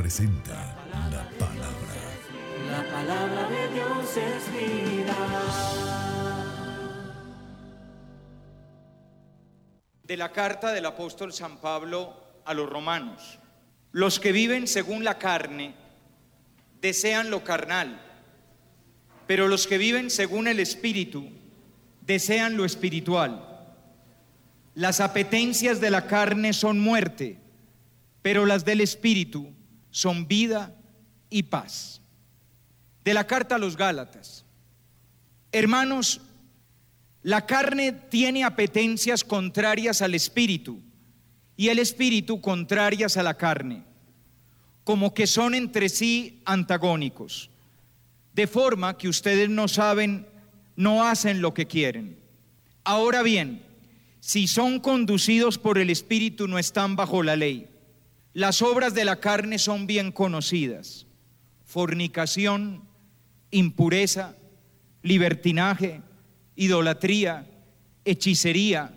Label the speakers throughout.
Speaker 1: presenta la palabra.
Speaker 2: La palabra de Dios es vida.
Speaker 3: De la carta del apóstol San Pablo a los romanos. Los que viven según la carne desean lo carnal, pero los que viven según el Espíritu desean lo espiritual. Las apetencias de la carne son muerte, pero las del Espíritu son vida y paz. De la carta a los Gálatas. Hermanos, la carne tiene apetencias contrarias al Espíritu y el Espíritu contrarias a la carne, como que son entre sí antagónicos, de forma que ustedes no hacen lo que quieren. Ahora bien, si son conducidos por el Espíritu, no están bajo la ley. Las obras de la carne son bien conocidas: fornicación, impureza, libertinaje, idolatría, hechicería,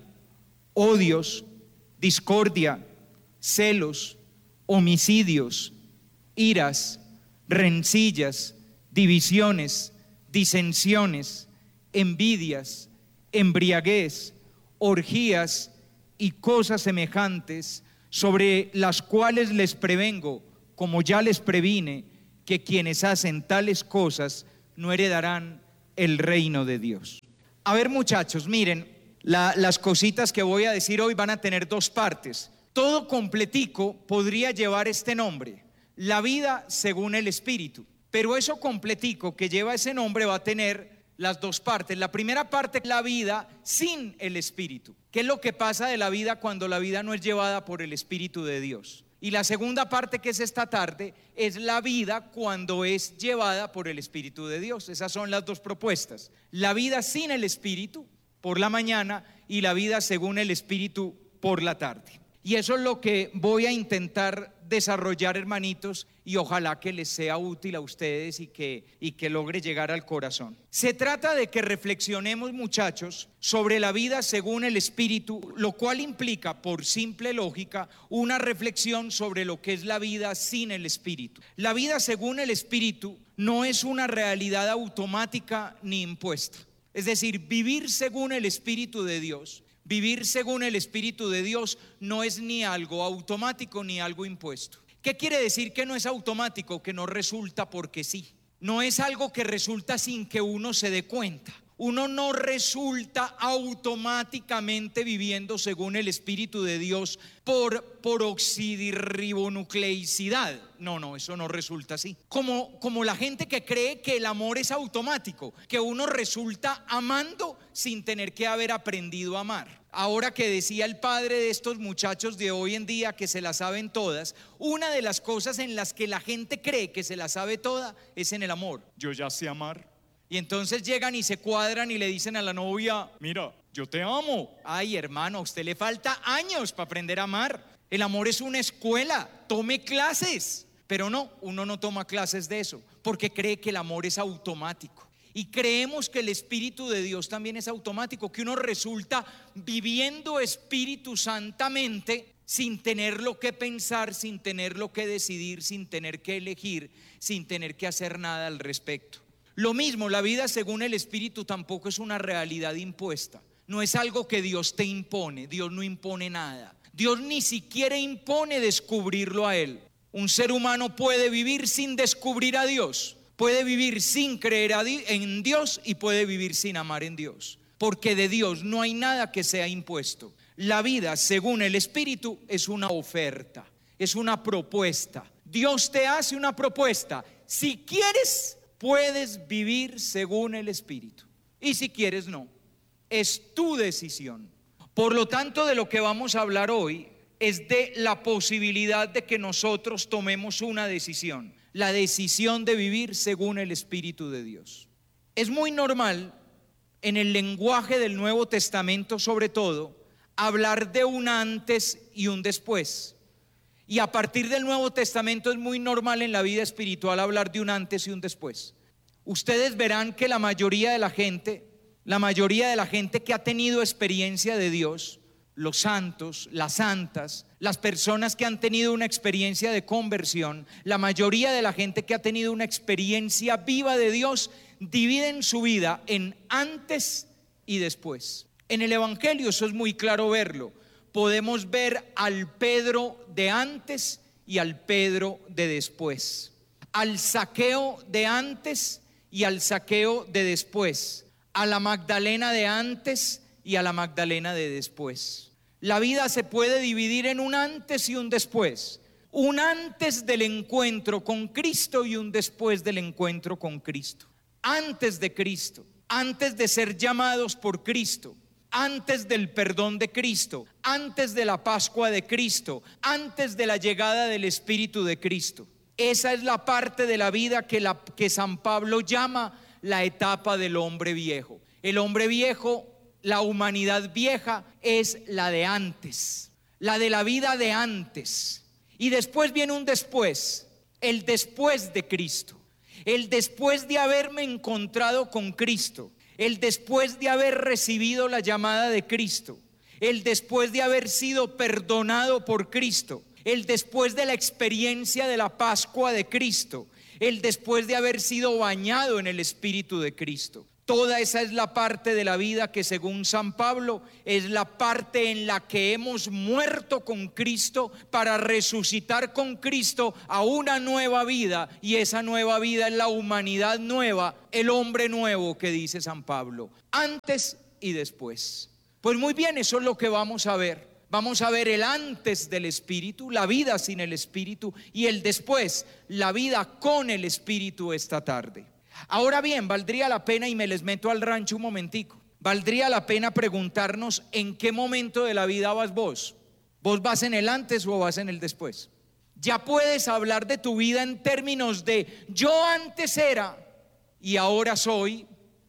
Speaker 3: odios, discordia, celos, homicidios, iras, rencillas, divisiones, disensiones, envidias, embriaguez, orgías y cosas semejantes, sobre las cuales les prevengo, como ya les previne, que quienes hacen tales cosas no heredarán el reino de Dios. A ver, muchachos, miren, las cositas que voy a decir hoy van a tener dos partes. Todo completico podría llevar este nombre: la vida según el Espíritu. Pero eso completico que lleva ese nombre va a tener las dos partes. La primera parte, la vida sin el Espíritu. ¿Qué es lo que pasa de la vida cuando la vida no es llevada por el Espíritu de Dios? Y la segunda parte, que es esta tarde, es la vida cuando es llevada por el Espíritu de Dios. Esas son las dos propuestas: la vida sin el Espíritu por la mañana y la vida según el Espíritu por la tarde. Y eso es lo que voy a intentar desarrollar, hermanitos, y ojalá que les sea útil a ustedes y que logre llegar al corazón. Se trata de que reflexionemos, muchachos, sobre la vida según el Espíritu, lo cual implica, por simple lógica, una reflexión sobre lo que es la vida sin el Espíritu. La vida según el Espíritu no es una realidad automática ni impuesta. Es decir, vivir según el Espíritu de Dios. Vivir según el Espíritu de Dios no es ni algo automático ni algo impuesto. ¿Qué quiere decir que no es automático? Que no resulta porque sí. No es algo que resulta sin que uno se dé cuenta. Uno no resulta automáticamente viviendo según el Espíritu de Dios por oxirribonucleicidad. No, eso no resulta así. Como la gente que cree que el amor es automático, que uno resulta amando sin tener que haber aprendido a amar. Ahora que decía el padre de estos muchachos de hoy en día que se la saben todas, una de las cosas en las que la gente cree que se la sabe toda es en el amor. Yo ya sé amar. Y entonces llegan y se cuadran y le dicen a la novia: mira, yo te amo. Ay, hermano, a usted le falta años para aprender a amar. El amor es una escuela, tome clases. Pero no, uno no toma clases de eso, porque cree que el amor es automático. Y creemos que el Espíritu de Dios también es automático, que uno resulta viviendo Espíritu Santamente sin tener lo que pensar, sin tener lo que decidir, sin tener que elegir, sin tener que hacer nada al respecto. Lo mismo, la vida según el Espíritu tampoco es una realidad impuesta. No es algo que Dios te impone. Dios no impone nada. Dios ni siquiera impone descubrirlo a Él. Un ser humano puede vivir sin descubrir a Dios, puede vivir sin creer en Dios y puede vivir sin amar en Dios, porque de Dios no hay nada que sea impuesto. La vida según el Espíritu es una oferta, es una propuesta. Dios te hace una propuesta: si quieres, puedes vivir según el Espíritu, y si quieres, no. Es tu decisión. Por lo tanto, de lo que vamos a hablar hoy es de la posibilidad de que nosotros tomemos una decisión, la decisión de vivir según el Espíritu de Dios. Es muy normal en el lenguaje del Nuevo Testamento, sobre todo, hablar de un antes y un después. Y a partir del Nuevo Testamento es muy normal en la vida espiritual hablar de un antes y un después. Ustedes verán que la mayoría de la gente que ha tenido experiencia de Dios los santos, las santas, las personas que han tenido una experiencia de conversión, la mayoría de la gente que ha tenido una experiencia viva de Dios, dividen su vida en antes y después. En el Evangelio eso es muy claro verlo. Podemos ver al Pedro de antes y al Pedro de después, al Zaqueo de antes y al Zaqueo de después, a la Magdalena de antes y a la Magdalena de después. La vida se puede dividir en un antes y un después. Un antes del encuentro con Cristo y un después del encuentro con Cristo. Antes de Cristo, antes de ser llamados por Cristo, antes del perdón de Cristo, antes de la Pascua de Cristo, antes de la llegada del Espíritu de Cristo. Esa es la parte de la vida que San Pablo llama la etapa del hombre viejo. El hombre viejo, la humanidad vieja, es la de antes, la de la vida de antes. Y después viene un después, el después de Cristo, el después de haberme encontrado con Cristo, el después de haber recibido la llamada de Cristo, el después de haber sido perdonado por Cristo, el después de la experiencia de la Pascua de Cristo, el después de haber sido bañado en el Espíritu de Cristo. Toda esa es la parte de la vida que, según San Pablo, es la parte en la que hemos muerto con Cristo para resucitar con Cristo a una nueva vida, y esa nueva vida es la humanidad nueva, el hombre nuevo que dice San Pablo, antes y después. Pues muy bien, eso es lo que vamos a ver. Vamos a ver el antes del Espíritu, la vida sin el Espíritu, y el después, la vida con el Espíritu esta tarde. Ahora bien, valdría la pena, y me les meto al rancho un momentico, valdría la pena preguntarnos en qué momento de la vida vas vos. ¿Vos vas en el antes o vas en el después? Ya puedes hablar de tu vida en términos de yo antes era y ahora soy,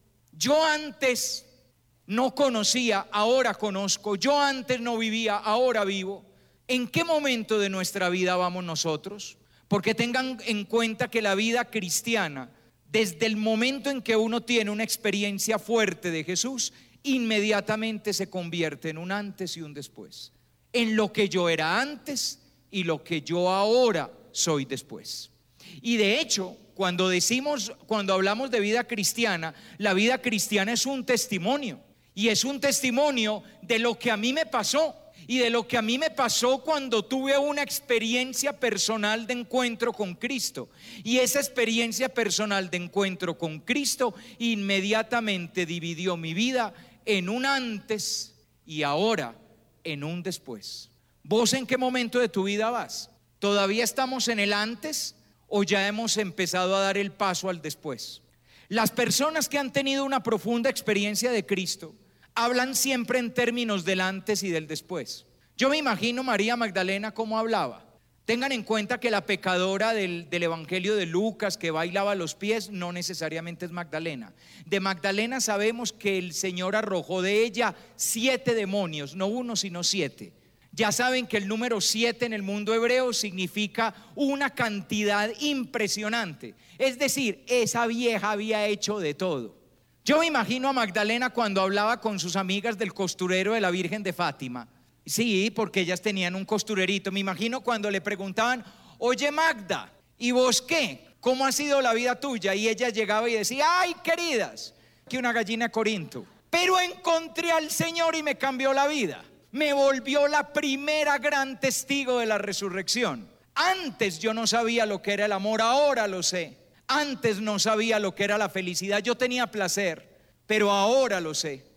Speaker 3: yo antes no conocía, ahora conozco, yo antes no vivía, ahora vivo. ¿En qué momento de nuestra vida vamos nosotros? Porque tengan en cuenta que la vida cristiana, desde el momento en que uno tiene una experiencia fuerte de Jesús, inmediatamente se convierte en un antes y un después. En lo que yo era antes y lo que yo ahora soy después. Y de hecho, cuando hablamos de vida cristiana, la vida cristiana es un testimonio. Y es un testimonio de lo que a mí me pasó. Y de lo que a mí me pasó cuando tuve una experiencia personal de encuentro con Cristo. Y esa experiencia personal de encuentro con Cristo inmediatamente dividió mi vida en un antes y ahora en un después. ¿Vos en qué momento de tu vida vas? ¿Todavía estamos en el antes o ya hemos empezado a dar el paso al después? Las personas que han tenido una profunda experiencia de Cristo hablan siempre en términos del antes y del después. Yo me imagino María Magdalena cómo hablaba. Tengan en cuenta que la pecadora del Evangelio de Lucas que bailaba los pies no necesariamente es Magdalena. De Magdalena sabemos que el Señor arrojó de ella 7 demonios, no 1 sino 7. Ya saben que el número 7 en el mundo hebreo significa una cantidad impresionante. Es decir, esa vieja había hecho de todo. Yo me imagino a Magdalena cuando hablaba con sus amigas del costurero de la Virgen de Fátima. Sí, porque ellas tenían un costurerito. Me imagino cuando le preguntaban, oye Magda, ¿y vos qué? ¿Cómo ha sido la vida tuya? Y ella llegaba y decía, ay queridas, que una gallina de Corinto. Pero encontré al Señor y me cambió la vida. Me volvió la primera gran testigo de la resurrección. Antes yo no sabía lo que era el amor, ahora lo sé. Antes no sabía lo que era la felicidad, yo tenía placer, pero ahora lo sé.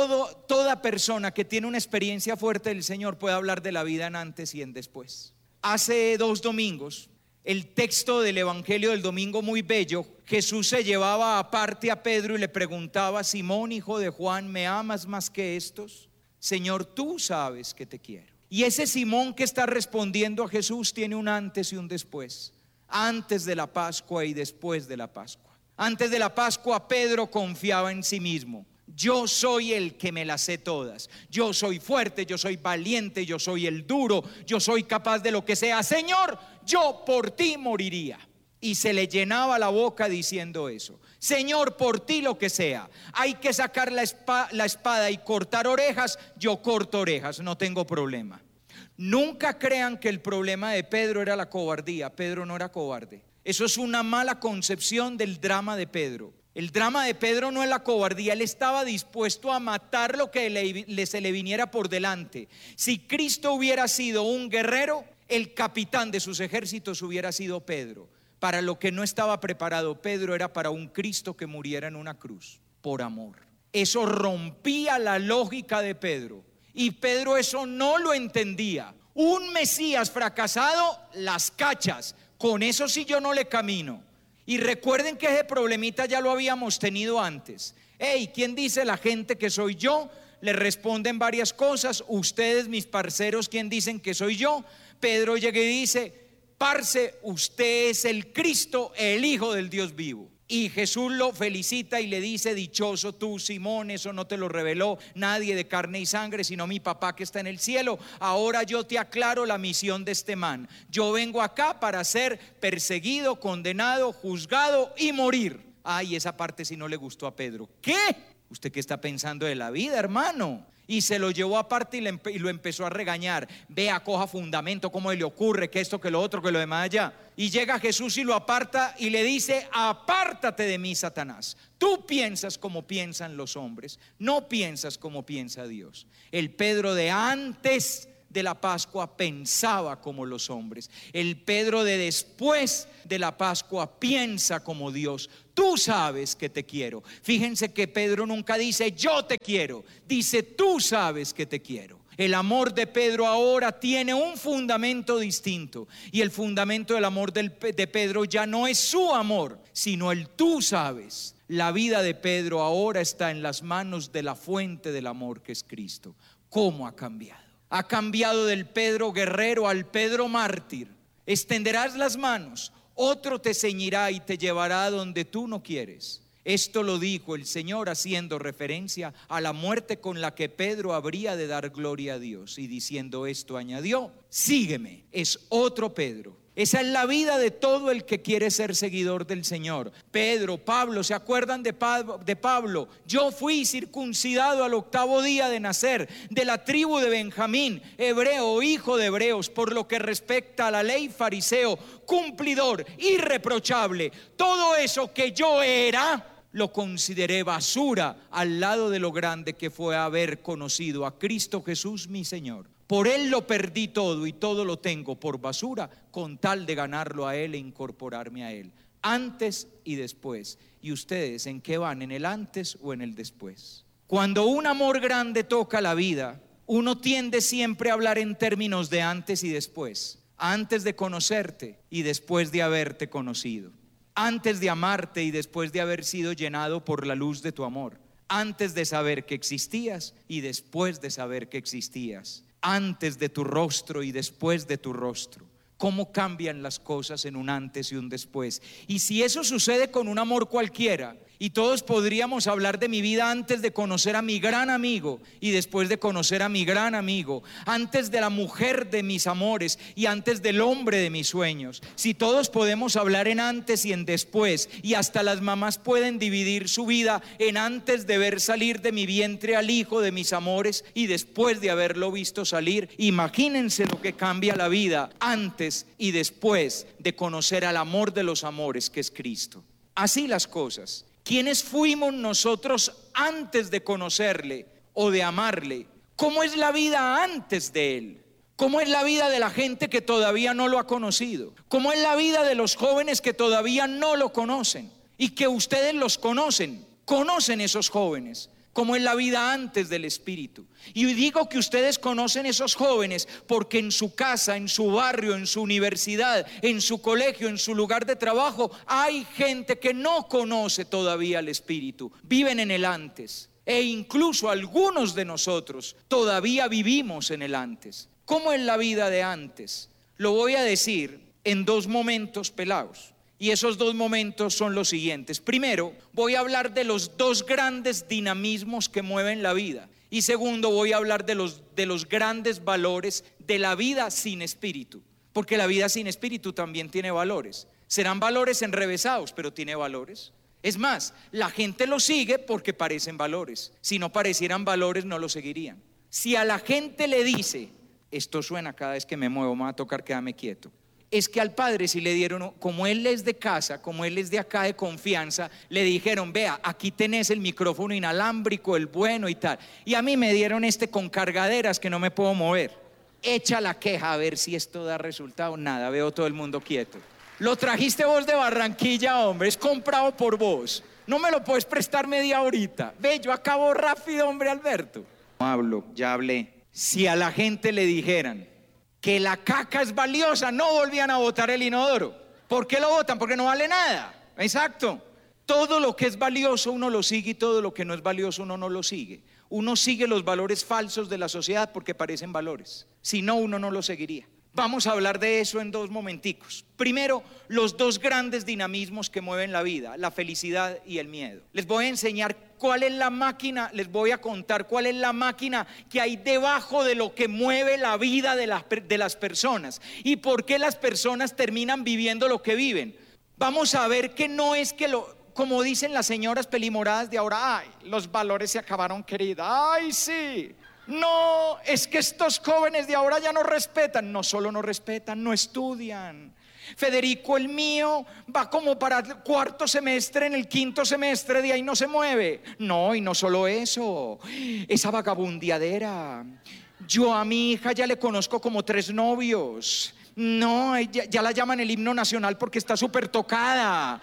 Speaker 3: Toda persona que tiene una experiencia fuerte del Señor puede hablar de la vida en antes y en después. Hace 2 domingos, el texto del Evangelio del domingo muy bello, Jesús se llevaba aparte a Pedro y le preguntaba, Simón, hijo de Juan, ¿me amas más que estos? Señor, tú sabes que te quiero. Y ese Simón que está respondiendo a Jesús tiene un antes y un después. Antes de la Pascua y después de la Pascua. Antes de la Pascua Pedro confiaba en sí mismo. Yo soy el que me las sé todas. Yo soy fuerte, yo soy valiente, yo soy el duro, yo soy capaz de lo que sea. Señor, yo por ti moriría. Y se le llenaba la boca diciendo eso. Señor, por ti lo que sea. Hay que sacar la espada y cortar orejas. Yo corto orejas, no tengo problema. Nunca crean que el problema de Pedro era la cobardía. Pedro no era cobarde. Eso es una mala concepción del drama de Pedro. El drama de Pedro no es la cobardía. Él estaba dispuesto a matar lo que se le viniera por delante. Si Cristo hubiera sido un guerrero, el capitán de sus ejércitos hubiera sido Pedro. Para lo que no estaba preparado Pedro era para un Cristo que muriera en una cruz por amor. Eso rompía la lógica de Pedro, y Pedro eso no lo entendía. Un Mesías fracasado, las cachas, con eso sí yo no le camino. Y recuerden que ese problemita ya lo habíamos tenido antes. Hey, ¿quién dice la gente que soy yo? Le responden varias cosas. Ustedes, mis parceros, ¿quién dicen que soy yo? Pedro llega y dice: parce, usted es el Cristo, el Hijo del Dios vivo. Y Jesús lo felicita y le dice: dichoso tú, Simón, eso no te lo reveló nadie de carne y sangre, sino mi papá que está en el cielo. Ahora yo te aclaro la misión de este man. Yo vengo acá para ser perseguido, condenado, juzgado y morir. Ay, esa parte sí no le gustó a Pedro. ¿Qué? ¿Usted qué está pensando de la vida, hermano? Y se lo llevó aparte y lo empezó a regañar. Vea, coja fundamento, cómo le ocurre que esto, que lo otro, que lo demás allá. Y llega Jesús y lo aparta y le dice: apártate de mí, Satanás. Tú piensas como piensan los hombres, no piensas como piensa Dios. El Pedro de antes de la Pascua pensaba como los hombres. El Pedro de después de la Pascua piensa como Dios. Tú sabes que te quiero. Fíjense que Pedro nunca dice yo te quiero, dice tú sabes que te quiero. El amor de Pedro ahora tiene un fundamento distinto, y el fundamento del amor de Pedro ya no es su amor, sino el tú sabes. La vida de Pedro ahora está en las manos de la fuente del amor, que es Cristo. ¿Cómo ha cambiado? Ha cambiado del Pedro guerrero al Pedro mártir. Extenderás las manos, otro te ceñirá y te llevará a donde tú no quieres. Esto lo dijo el Señor haciendo referencia a la muerte con la que Pedro habría de dar gloria a Dios. Y diciendo esto añadió: sígueme. Es otro Pedro. Esa es la vida de todo el que quiere ser seguidor del Señor. Pedro, Pablo, ¿se acuerdan de Pablo? Yo fui circuncidado al 8º día de nacer, de la tribu de Benjamín, hebreo, hijo de hebreos, por lo que respecta a la ley, fariseo, cumplidor, irreprochable. Todo eso que yo era, lo consideré basura al lado de lo grande que fue haber conocido a Cristo Jesús mi Señor. Por Él lo perdí todo y todo lo tengo por basura, con tal de ganarlo a Él e incorporarme a Él. Antes y después. ¿Y ustedes en qué van? ¿En el antes o en el después? Cuando un amor grande toca la vida, uno tiende siempre a hablar en términos de antes y después. Antes de conocerte y después de haberte conocido. Antes de amarte y después de haber sido llenado por la luz de tu amor. Antes de saber que existías y después de saber que existías. Antes de tu rostro y después de tu rostro. Cómo cambian las cosas en un antes y un después. Y si eso sucede con un amor cualquiera, y todos podríamos hablar de mi vida antes de conocer a mi gran amigo y después de conocer a mi gran amigo, antes de la mujer de mis amores y antes del hombre de mis sueños. Si todos podemos hablar en antes y en después, y hasta las mamás pueden dividir su vida en antes de ver salir de mi vientre al hijo de mis amores y después de haberlo visto salir, imagínense lo que cambia la vida antes y después de conocer al amor de los amores, que es Cristo. Así las cosas. ¿Quiénes fuimos nosotros antes de conocerle o de amarle? ¿Cómo es la vida antes de Él? ¿Cómo es la vida de la gente que todavía no lo ha conocido? ¿Cómo es la vida de los jóvenes que todavía no lo conocen? Y que ustedes los conocen esos jóvenes. ¿Cómo es la vida antes del Espíritu? Y digo que ustedes conocen esos jóvenes porque en su casa, en su barrio, en su universidad, en su colegio, en su lugar de trabajo, hay gente que no conoce todavía al Espíritu. Viven en el antes. E incluso algunos de nosotros todavía vivimos en el antes. ¿Cómo es la vida de antes? Lo voy a decir en 2 momentos pelados. Y esos 2 momentos son los siguientes. Primero, voy a hablar de los 2 grandes dinamismos que mueven la vida. Y segundo, voy a hablar de los grandes valores de la vida sin espíritu. Porque la vida sin espíritu también tiene valores. Serán valores enrevesados, pero tiene valores. Es más, la gente lo sigue porque parecen valores. Si no parecieran valores, no lo seguirían. Si a la gente le dice, esto suena cada vez que me muevo, me va a tocar quedarme quieto. Es que al padre si le dieron, como él es de casa, como él es de acá de confianza, le dijeron, vea, aquí tenés el micrófono inalámbrico, el bueno y tal. Y a mí me dieron este con cargaderas que no me puedo mover. Echa la queja a ver si esto da resultado. Nada, veo todo el mundo quieto. Lo trajiste vos de Barranquilla, hombre, es comprado por vos. No me lo puedes prestar media horita. Ve, yo acabo rápido, hombre, Alberto. No hablo, ya hablé. Si a la gente le dijeran que la caca es valiosa, no volvían a botar el inodoro. ¿Por qué lo botan? Porque no vale nada. Exacto. Todo lo que es valioso uno lo sigue y todo lo que no es valioso uno no lo sigue. Uno sigue los valores falsos de la sociedad porque parecen valores. Si no, uno no lo seguiría. Vamos a hablar de eso en 2 momenticos. Primero, los 2 grandes dinamismos que mueven la vida, la felicidad y el miedo. Les voy a enseñar cuál es la máquina, les voy a contar cuál es la máquina que hay debajo de lo que mueve la vida de las personas y por qué las personas terminan viviendo lo que viven. Vamos a ver que no es que como dicen las señoras pelimoradas de ahora, ay, los valores se acabaron, querida, ay, sí. No, es que estos jóvenes de ahora ya no respetan. No solo no respetan, no estudian. Federico, el mío, va como para el 4º semestre, en el 5º semestre de ahí no se mueve. No, y no solo eso, esa vagabundeadera. Yo a mi hija ya le conozco como 3 novios. No, ya la llaman el himno nacional porque está súper tocada.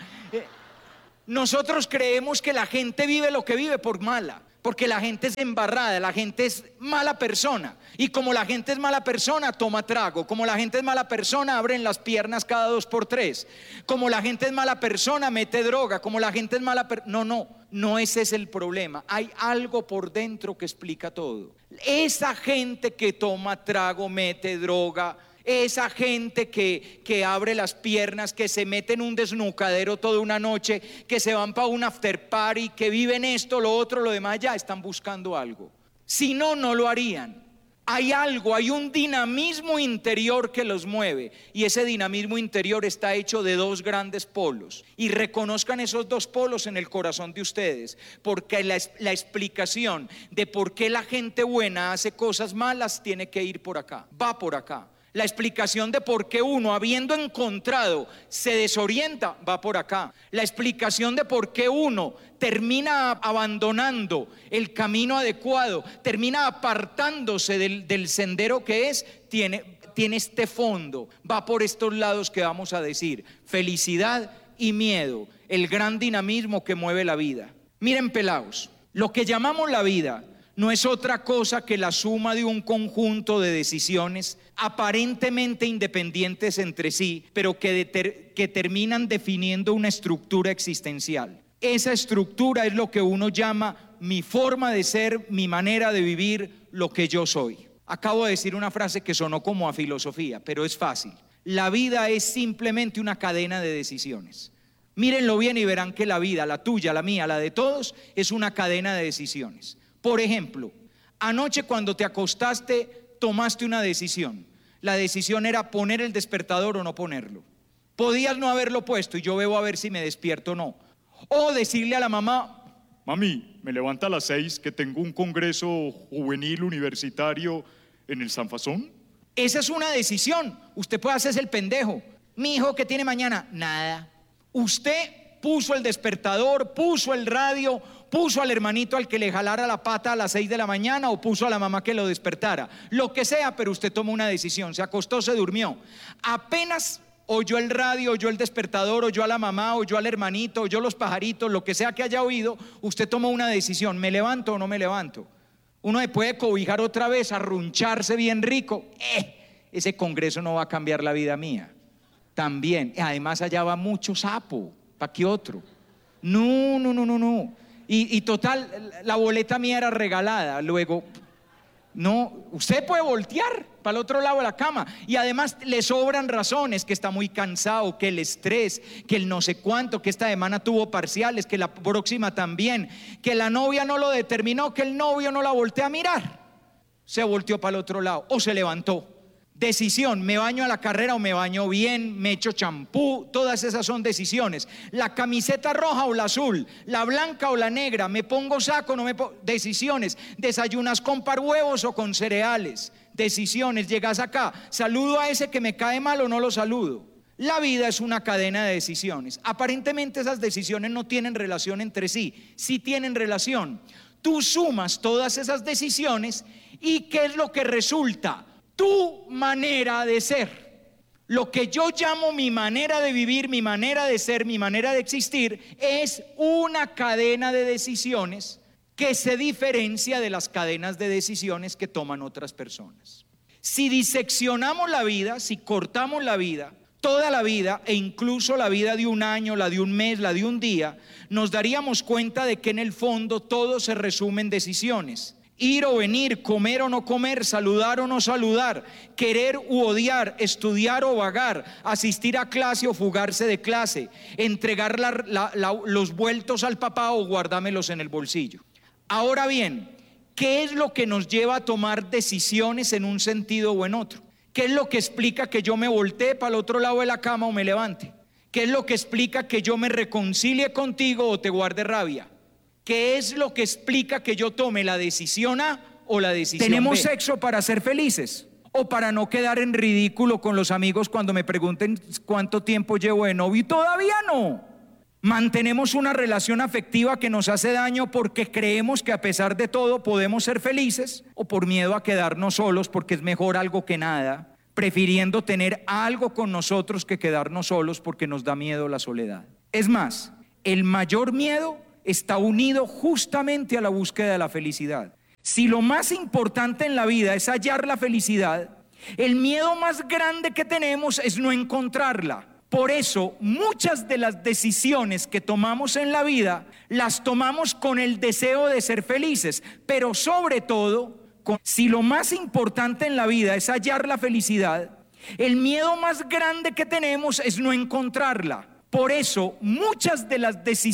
Speaker 3: Nosotros creemos que la gente vive lo que vive por mala. Porque la gente es embarrada, la gente es mala persona. Y como la gente es mala persona, toma trago. Como la gente es mala persona, abren las piernas cada 2 por 3. Como la gente es mala persona, mete droga. Como la gente es mala persona. No ese es el problema. Hay algo por dentro que explica todo. Esa gente que toma trago, mete droga, esa gente que abre las piernas, que se mete en un desnucadero toda una noche, que se van para un after party, que viven esto, lo otro, lo demás, ya están buscando algo. Si no, no lo harían. Hay algo, hay un dinamismo interior que los mueve y ese dinamismo interior está hecho de 2 grandes polos. Y reconozcan esos 2 polos en el corazón de ustedes, porque la explicación de por qué la gente buena hace cosas malas tiene que ir por acá, va por acá. La explicación de por qué uno, habiendo encontrado, se desorienta, va por acá. La explicación de por qué uno termina abandonando el camino adecuado, termina apartándose del sendero que es, tiene este fondo, va por estos lados que vamos a decir: felicidad y miedo, el gran dinamismo que mueve la vida. Miren, pelados, lo que llamamos la vida no es otra cosa que la suma de un conjunto de decisiones aparentemente independientes entre sí, pero que terminan definiendo una estructura existencial. Esa estructura es lo que uno llama mi forma de ser, mi manera de vivir, lo que yo soy. Acabo de decir una frase que sonó como a filosofía, pero es fácil. La vida es simplemente una cadena de decisiones. Mírenlo bien y verán que la vida, la tuya, la mía, la de todos, es una cadena de decisiones. Por ejemplo, anoche cuando te acostaste tomaste una decisión. La decisión era poner el despertador o no ponerlo. Podías no haberlo puesto y yo veo a ver si me despierto o no. O decirle a la mamá:
Speaker 1: Mami, me levanta a las 6 que tengo un congreso juvenil universitario en el Sanfasón.
Speaker 3: Esa es una decisión. Usted puede hacerse el pendejo. Mi hijo, ¿qué tiene mañana? Nada. Usted puso el despertador, puso el radio, puso al hermanito al que le jalara la pata a las 6 de la mañana o puso a la mamá que lo despertara. Lo que sea, pero usted tomó una decisión. Se acostó, se durmió. Apenas oyó el radio, oyó el despertador, oyó a la mamá, oyó al hermanito, oyó los pajaritos, lo que sea que haya oído, usted tomó una decisión: ¿me levanto o no me levanto? Uno se puede cobijar otra vez, arruncharse bien rico. Ese congreso no va a cambiar la vida mía. También, además allá va mucho sapo. ¿Para qué otro? No. Y total, la boleta mía era regalada. Luego, no, usted puede voltear para el otro lado de la cama. Y además le sobran razones: que está muy cansado, que el estrés, que el no sé cuánto, que esta semana tuvo parciales, que la próxima también, que la novia no lo determinó, que el novio no la voltea a mirar. Se volteó para el otro lado o se levantó. Decisión, me baño a la carrera o me baño bien, me echo champú, todas esas son decisiones. La camiseta roja o la azul, la blanca o la negra, me pongo saco o no me pongo, decisiones. Desayunas con parhuevos o con cereales, decisiones. Llegas acá, saludo a ese que me cae mal o no lo saludo. La vida es una cadena de decisiones. Aparentemente esas decisiones no tienen relación entre sí, sí tienen relación. Tú sumas todas esas decisiones y ¿qué es lo que resulta? Tu manera de ser. Lo que yo llamo mi manera de vivir, mi manera de ser, mi manera de existir, es una cadena de decisiones que se diferencia de las cadenas de decisiones que toman otras personas. Si diseccionamos la vida, si cortamos la vida, toda la vida e incluso la vida de un año, la de un mes, la de un día, nos daríamos cuenta de que en el fondo todo se resume en decisiones. Ir o venir, comer o no comer, saludar o no saludar, querer u odiar, estudiar o vagar, asistir a clase o fugarse de clase, entregar los vueltos al papá o guardármelos en el bolsillo. Ahora bien, ¿qué es lo que nos lleva a tomar decisiones en un sentido o en otro? ¿Qué es lo que explica que yo me voltee para el otro lado de la cama o me levante? ¿Qué es lo que explica que yo me reconcilie contigo o te guarde rabia? ¿Qué es lo que explica que yo tome la decisión A o la decisión B? ¿Tenemos sexo para ser felices o para no quedar en ridículo con los amigos cuando me pregunten cuánto tiempo llevo de novio? Y todavía no. Mantenemos una relación afectiva que nos hace daño porque creemos que a pesar de todo podemos ser felices, o por miedo a quedarnos solos porque es mejor algo que nada, prefiriendo tener algo con nosotros que quedarnos solos porque nos da miedo la soledad. Es más, el mayor miedo está unido justamente a la búsqueda de la felicidad. Si lo más importante en la vida es hallar la felicidad, el miedo más grande que tenemos es no encontrarla. Por eso, muchas de las decisiones que tomamos en la vida, las tomamos con el deseo de ser felices, pero sobre todo, si lo más importante en la vida es hallar la felicidad, el miedo más grande que tenemos es no encontrarla. Por eso, muchas de las decisiones